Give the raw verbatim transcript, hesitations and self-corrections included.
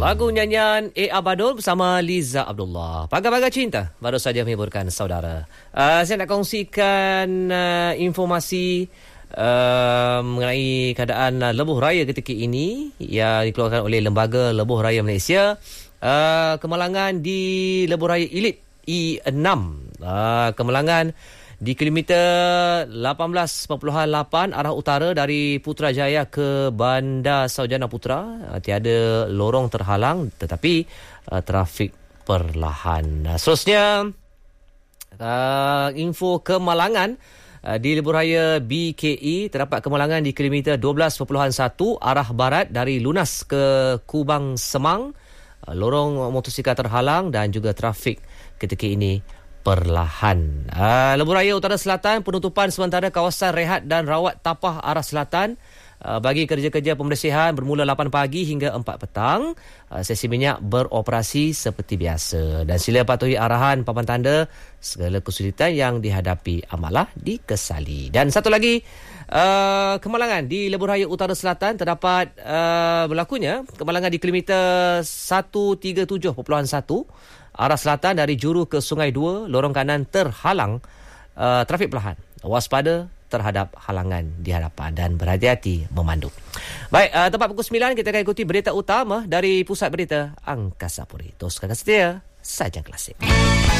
Lagu nyanyian A. Abadul bersama Liza Abdullah. Pagar-pagar cinta baru saja menghiburkan saudara. Uh, saya nak kongsikan uh, informasi uh, mengenai keadaan uh, lebuh raya ketika ini yang dikeluarkan oleh Lembaga Lebuh Raya Malaysia. Uh, kemalangan di lebuh raya Elite E enam. Uh, kemalangan di kilometer lapan belas perpuluhan lapan arah utara dari Putrajaya ke Bandar Saujana Putra. Uh, tiada lorong terhalang tetapi uh, trafik perlahan. Uh, seterusnya, uh, info kemalangan uh, di lebuh raya B K E. Terdapat kemalangan di kilometer dua belas perpuluhan satu arah barat dari Lunas ke Kubang Semang. Uh, lorong motosikal terhalang dan juga trafik ketika ini perlahan. Uh, Lebuh Raya Utara Selatan, penutupan sementara kawasan rehat dan rawat tapah arah selatan uh, bagi kerja-kerja pembersihan bermula lapan pagi hingga empat petang. Uh, sesi minyak beroperasi seperti biasa dan sila patuhi arahan papan tanda. Segala kesulitan yang dihadapi amalah dikesali. Dan satu lagi, uh, kemalangan di Lebuh Raya Utara Selatan terdapat uh, berlakunya kemalangan di kilometer seratus tiga puluh tujuh perpuluhan satu arah selatan dari Juru ke Sungai Dua. Lorong kanan terhalang uh, trafik perlahan. Waspada terhadap halangan di hadapan dan berhati-hati memandu. Baik, uh, tempat pukul sembilan kita akan ikuti berita utama dari Pusat Berita Angkasa Puri. Teruskan setia, Saja Klasik.